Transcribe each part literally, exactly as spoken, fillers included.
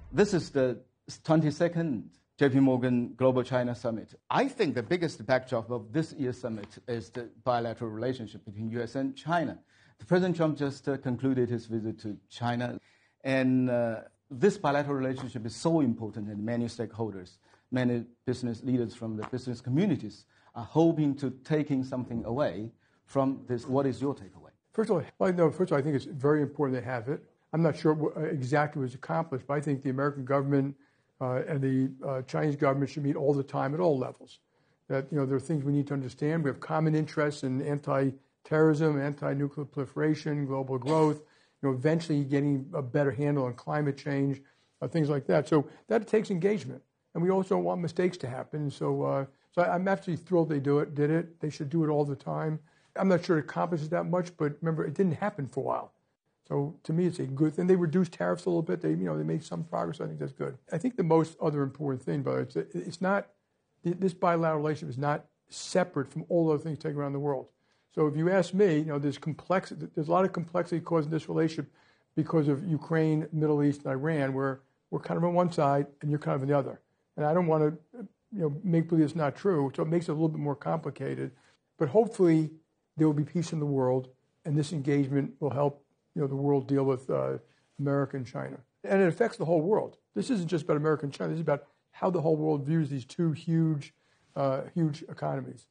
This is the twenty-second J P Morgan Global China Summit. I think the biggest backdrop of this year's summit is the bilateral relationship between U S and China. President Trump just uh, concluded his visit to China, and uh, this bilateral relationship is so important, and many stakeholders, many business leaders from the business communities are hoping to taking something away from this. What is your takeaway? First of all, well, no, first of all, I think it's very important to have it. I'm not sure what exactly was accomplished, but I think the American government uh, and the uh, Chinese government should meet all the time at all levels. That, you know, there are things we need to understand. We have common interests in anti-terrorism, anti-nuclear proliferation, global growth, you know, eventually getting a better handle on climate change, uh, things like that. So that takes engagement. And we also don't want mistakes to happen. So, uh, so I'm actually thrilled they do it, did it. They should do it all the time. I'm not sure it accomplishes that much, but remember, it didn't happen for a while. So to me, it's a good thing. They reduced tariffs a little bit. They, you know, they made some progress. I think that's good. I think the most other important thing, but it's, it's not, this bilateral relationship is not separate from all other things taking around the world. So if you ask me, you know, there's complexity, there's a lot of complexity causing this relationship because of Ukraine, Middle East, and Iran, where we're kind of on one side and you're kind of on the other. And I don't want to, you know, make believe it's not true. So it makes it a little bit more complicated. But hopefully there will be peace in the world, and this engagement will help, you know, the world deal with uh, America and China. And it affects the whole world. This isn't just about America and China. This is about how the whole world views these two huge, uh, huge economies.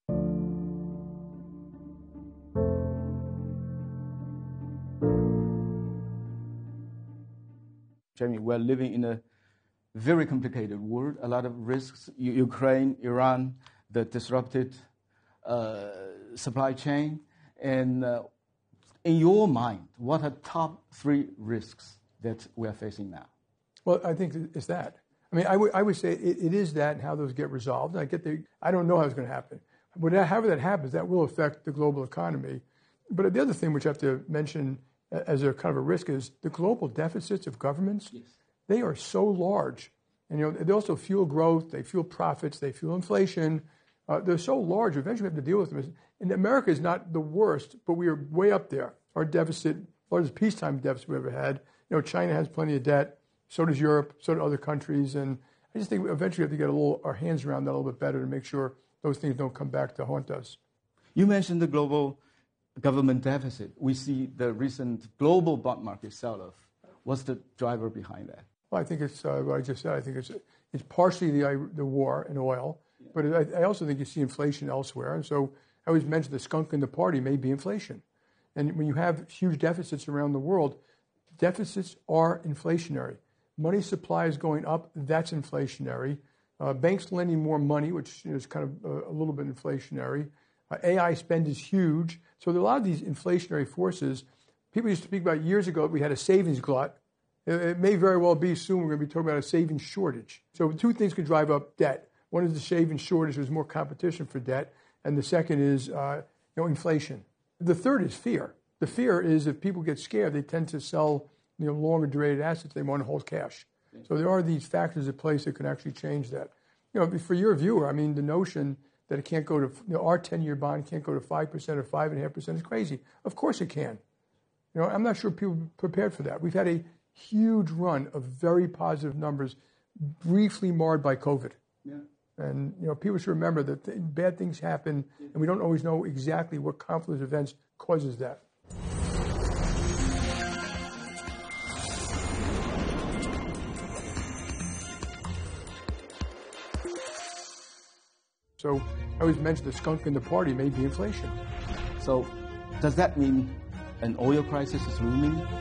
Jamie, we're living in a very complicated world, a lot of risks. U- Ukraine, Iran, the disrupted uh, supply chain. And uh, in your mind, what are top three risks that we're facing now? Well, I think it's that. I mean, I would I would say it, it is that and how those get resolved. I get the I don't know how it's going to happen. But however that happens, that will affect the global economy. But the other thing which I have to mention as a kind of a risk is the global deficits of governments. Yes. They are so large. And, you know, they also fuel growth, they fuel profits, they fuel inflation. Uh, they're so large, eventually we have to deal with them. And America is not the worst, but we are way up there. Our deficit, largest peacetime deficit we ever had. You know, China has plenty of debt. So does Europe. So do other countries. And I just think eventually we have to get a little our hands around that a little bit better to make sure those things don't come back to haunt us. You mentioned the global government deficit. We see the recent global bond market sell-off. What's the driver behind that? Well, I think it's uh, what I just said. I think it's it's partially the the war and oil, yeah. But I, I also think you see inflation elsewhere. And so I always mention the skunk in the party may be inflation. And when you have huge deficits around the world, deficits are inflationary. Money supply is going up. That's inflationary. Uh, banks lending more money, which is kind of a, a little bit inflationary. Uh, A I spend is huge. So there are a lot of these inflationary forces. People used to speak about years ago, we had a savings glut. It may very well be soon we're going to be talking about a savings shortage. So two things can drive up debt. One is the savings shortage. There's more competition for debt. And the second is uh, you know, inflation. The third is fear. The fear is if people get scared, they tend to sell you know, longer durated assets. They want to hold cash. So there are these factors at play that can actually change that. You know, for your viewer, I mean, the notion that it can't go to, you know, our ten-year bond can't go to five percent or five point five percent is crazy. Of course it can. You know, I'm not sure people are prepared for that. We've had a huge run of very positive numbers, briefly marred by COVID. Yeah. And, you know, people should remember that th- bad things happen, and we don't always know exactly what confluence of events causes that. So I always mention the skunk in the party may be inflation. So does that mean an oil crisis is looming?